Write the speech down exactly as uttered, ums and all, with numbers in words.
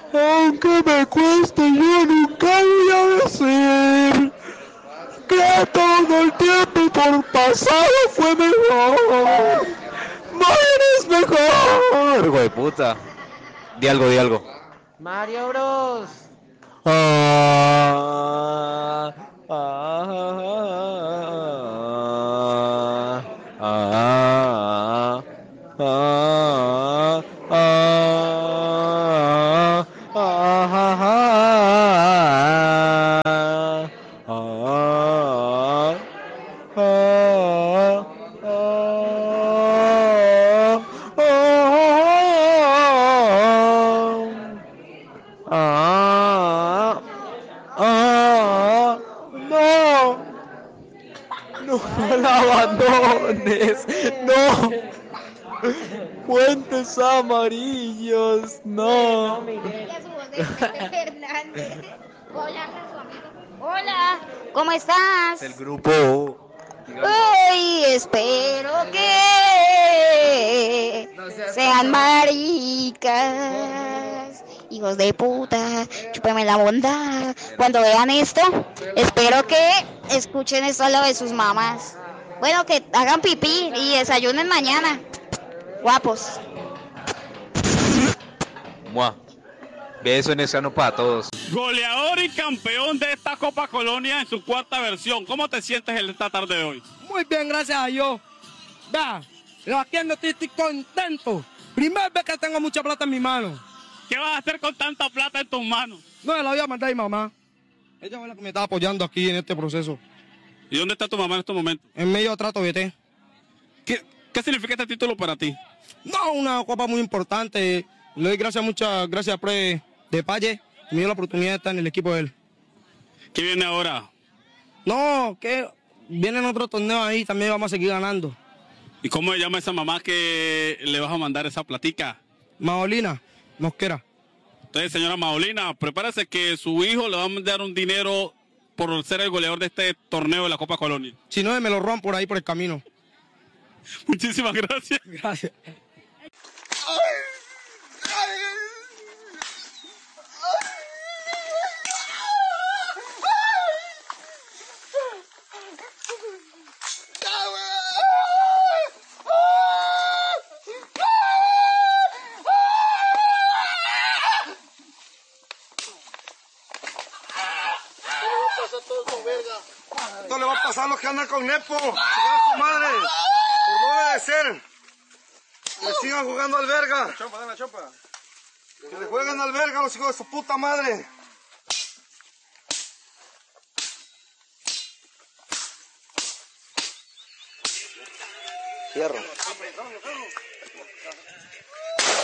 Aunque me cueste, yo nunca voy a decir que todo el tiempo por pasado fue mejor. Morir es mejor. Güey, puta. Di algo, di algo. Mario Bros. Ah, ah, ah, ah, ah, ah, ah, ah, ah, no, no la abandones, no, puentes amarillos, no. La su voz de Vicente Fernández. Hola, con su amigo. Hola, ¿cómo estás? El grupo. Uy, espero que sean maricas, hijos de puta, chúpeme la bondad. Cuando vean esto, espero que escuchen esto a lo de sus mamás. Bueno, que hagan pipí y desayunen mañana. Guapos. Mua. Beso en ese ano para todos. Goleador y campeón de esta Copa Colonia en su cuarta versión. ¿Cómo te sientes en esta tarde de hoy? Muy bien, gracias a Dios. Vea, aquí ando estoy, estoy contento. Primera vez que tengo mucha plata en mi mano. ¿Qué vas a hacer con tanta plata en tus manos? No, me la voy a mandar a mi mamá. Ella fue la que me está apoyando aquí en este proceso. ¿Y dónde está tu mamá en estos momentos? En medio de trato B T. ¿Qué, qué significa este título para ti? No, una copa muy importante. Le doy gracias, muchas gracias a Pre de Palle. Me dio la oportunidad de estar en el equipo de él. ¿Qué viene ahora? No, que vienen otros torneos ahí, también vamos a seguir ganando. ¿Y cómo se llama esa mamá que le vas a mandar esa platica? Maolina, Mosquera. Entonces, señora Maolina, prepárese que su hijo le va a mandar un dinero por ser el goleador de este torneo de la Copa Colonia. Si no, me lo roban por ahí por el camino. Muchísimas gracias. Gracias. Esto le va a pasar a los que andan con Nepo. Su madre. Por no obedecer. Que sigan jugando al verga. Chopa, la chopa. Que le jueguen al verga a los hijos de su puta madre. Cierro.